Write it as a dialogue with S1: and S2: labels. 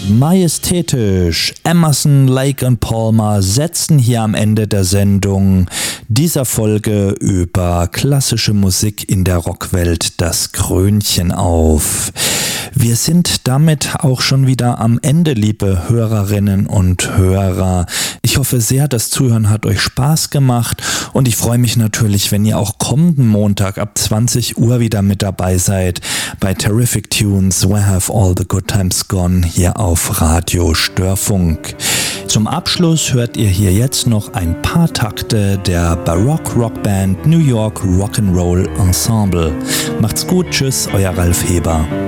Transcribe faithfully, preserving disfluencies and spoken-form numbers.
S1: Majestätisch. Emerson, Lake und Palmer setzen hier am Ende der Sendung dieser Folge über klassische Musik in der Rockwelt das Krönchen auf. Wir sind damit auch schon wieder am Ende, liebe Hörerinnen und Hörer. Ich hoffe sehr, das Zuhören hat euch Spaß gemacht und ich freue mich natürlich, wenn ihr auch kommenden Montag ab zwanzig Uhr wieder mit dabei seid bei Terrific Tunes, Where Have All the Good Times Gone hier auf Radio Störfunk. Zum Abschluss hört ihr hier jetzt noch ein paar Takte der Barock-Rockband New York Rock'n'Roll Ensemble. Macht's gut, tschüss, euer Ralf Heber.